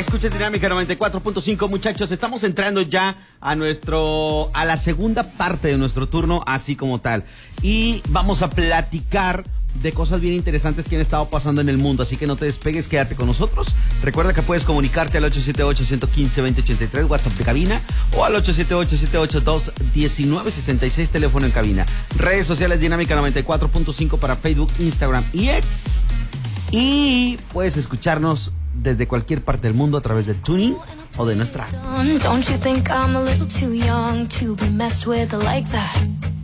Escucha Dinámica 94.5, muchachos. Estamos entrando ya a la segunda parte de nuestro turno, así como tal. Y vamos a platicar de cosas bien interesantes que han estado pasando en el mundo. Así que no te despegues, quédate con nosotros. Recuerda que puedes comunicarte al 878-115-2083, WhatsApp de cabina, o al 878-782-1966, teléfono en cabina. Redes sociales Dinámica 94.5 para Facebook, Instagram y X. Y puedes escucharnos desde cualquier parte del mundo a través de Tuning o de nuestra app. Don't you think I'm a little too young to be messed with like that?